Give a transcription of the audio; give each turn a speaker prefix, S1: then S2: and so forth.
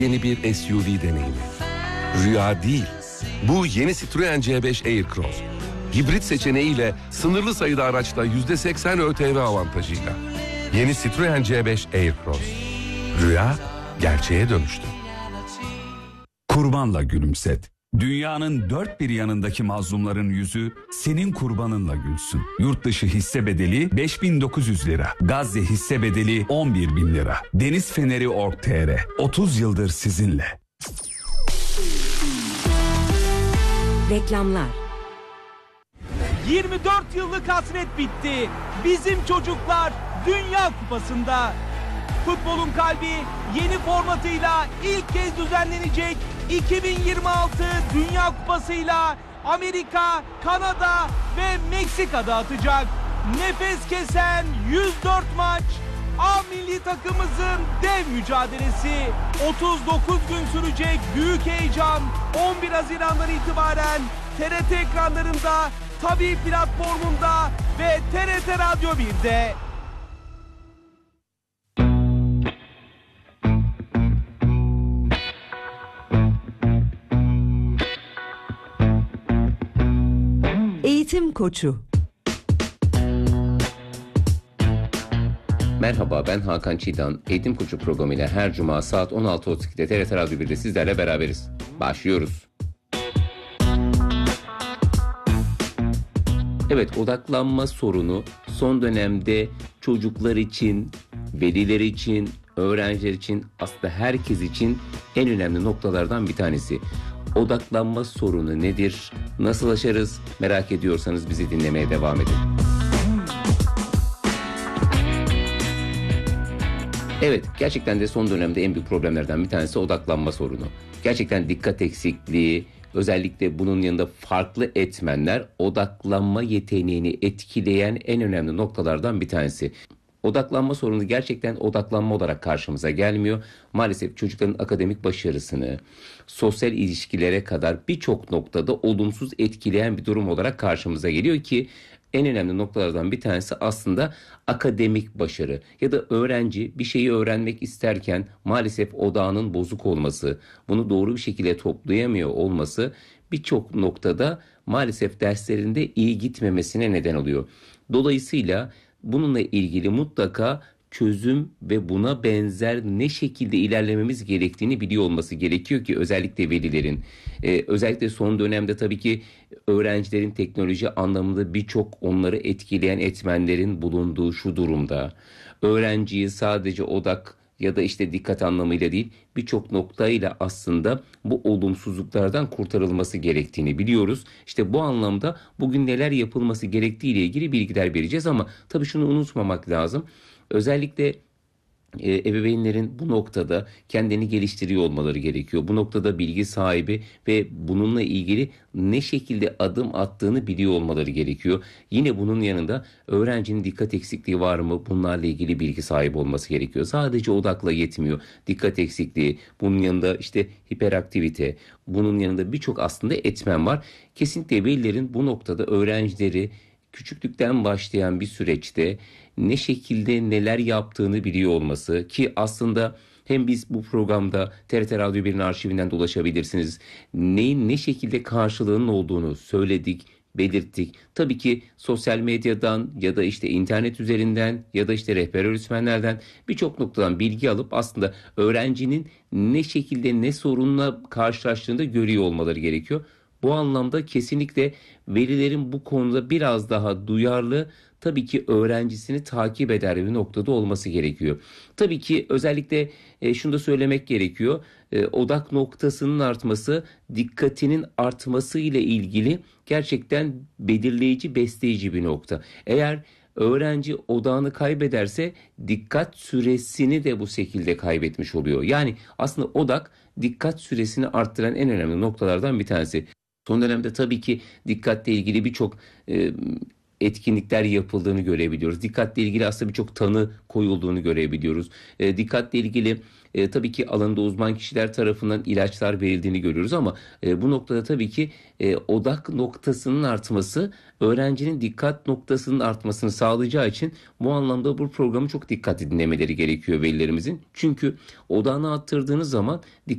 S1: Yeni bir SUV deneyimi. Rüya değil. Bu yeni Citroen C5 Aircross. Hibrit seçeneğiyle sınırlı sayıda araçta %80 ÖTV avantajıyla. Yeni Citroen C5 Aircross. Rüya gerçeğe dönüştü.
S2: Kurbanla gülümset. Dünyanın dört bir yanındaki mazlumların yüzü senin kurbanınla gülsün. Yurt dışı hisse bedeli 5.900 lira. Gazze hisse bedeli 11.000 lira. Deniz Feneri Org.tr 30 yıldır sizinle.
S3: Reklamlar.
S4: 24 yıllık hasret bitti. Bizim çocuklar Dünya Kupası'nda. Futbolun kalbi yeni formatıyla ilk kez düzenlenecek 2026 Dünya Kupası'yla Amerika, Kanada ve Meksika'da atacak. Nefes kesen 104 maç, A milli takımımızın dev mücadelesi. 39 gün sürecek büyük heyecan 11 Haziran'dan itibaren TRT ekranlarında, Tabii platformunda ve TRT Radyo 1'de.
S3: Eğitim Koçu.
S5: Merhaba, ben Hakan Çiğdan. Eğitim Koçu programıyla her cuma saat 16.32'de TRT Radyo 1'de sizlerle beraberiz. Başlıyoruz. Evet, odaklanma sorunu son dönemde çocuklar için, veliler için, öğrenciler için, aslında herkes için en önemli noktalardan bir tanesi. Odaklanma sorunu nedir? Nasıl aşarız? Merak ediyorsanız bizi dinlemeye devam edin. Evet, gerçekten de son dönemde en büyük problemlerden bir tanesi odaklanma sorunu. Gerçekten dikkat eksikliği, özellikle bunun yanında farklı etmenler odaklanma yeteneğini etkileyen en önemli noktalardan bir tanesi. Odaklanma sorunu gerçekten odaklanma olarak karşımıza gelmiyor. Maalesef çocukların akademik başarısını, sosyal ilişkilere kadar birçok noktada olumsuz etkileyen bir durum olarak karşımıza geliyor ki en önemli noktalardan bir tanesi aslında akademik başarı ya da öğrenci bir şeyi öğrenmek isterken maalesef odağının bozuk olması, bunu doğru bir şekilde toplayamıyor olması birçok noktada maalesef derslerinde iyi gitmemesine neden oluyor. Dolayısıyla bununla ilgili mutlaka çözüm ve buna benzer ne şekilde ilerlememiz gerektiğini biliyor olması gerekiyor ki özellikle velilerin, özellikle son dönemde tabii ki öğrencilerin teknoloji anlamında birçok onları etkileyen etmenlerin bulunduğu şu durumda öğrenciyi sadece odak ya da işte dikkat anlamıyla değil birçok noktayla aslında bu olumsuzluklardan kurtarılması gerektiğini biliyoruz. İşte bu anlamda bugün neler yapılması gerektiği ile ilgili bilgiler vereceğiz ama tabii şunu unutmamak lazım. Özellikle ebeveynlerin bu noktada kendini geliştiriyor olmaları gerekiyor. Bu noktada bilgi sahibi ve bununla ilgili ne şekilde adım attığını biliyor olmaları gerekiyor. Yine bunun yanında öğrencinin dikkat eksikliği var mı? Bunlarla ilgili bilgi sahibi olması gerekiyor. Sadece odakla yetmiyor. Dikkat eksikliği, bunun yanında işte hiperaktivite, bunun yanında birçok aslında etmen var. Kesinlikle velilerin bu noktada öğrencileri küçüklükten başlayan bir süreçte ne şekilde neler yaptığını biliyor olması ki aslında hem biz bu programda TRT Radyo 1'in arşivinden de ulaşabilirsiniz. Neyin ne şekilde karşılığının olduğunu söyledik, belirttik. Tabii ki sosyal medyadan ya da işte internet üzerinden ya da işte rehber öğretmenlerden birçok noktadan bilgi alıp aslında öğrencinin ne şekilde ne sorunla karşılaştığını da görüyor olmaları gerekiyor. Bu anlamda kesinlikle velilerin bu konuda biraz daha duyarlı, tabii ki öğrencisini takip eder bir noktada olması gerekiyor. Tabii ki özellikle şunu da söylemek gerekiyor. Odak noktasının artması, dikkatinin artması ile ilgili gerçekten belirleyici, besleyici bir nokta. Eğer öğrenci odağını kaybederse dikkat süresini de bu şekilde kaybetmiş oluyor. Yani aslında odak dikkat süresini arttıran en önemli noktalardan bir tanesi. Son dönemde tabii ki dikkatle ilgili birçok etkinlikler yapıldığını görebiliyoruz. Dikkatle ilgili aslında birçok tanı koyulduğunu görebiliyoruz. Dikkatle ilgili tabii ki alanında uzman kişiler tarafından ilaçlar verildiğini görüyoruz ama bu noktada tabii ki odak noktasının artması öğrencinin dikkat noktasının artmasını sağlayacağı için bu anlamda bu programı çok dikkatli dinlemeleri gerekiyor velilerimizin. Çünkü odağını arttırdığınız zaman